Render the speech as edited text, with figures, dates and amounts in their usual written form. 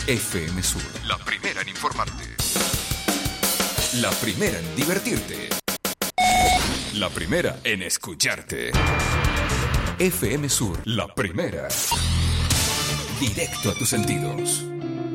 FM Sur, la primera en informarte. La primera en divertirte. La primera en escucharte. FM Sur, la primera. Directo a tus sentidos.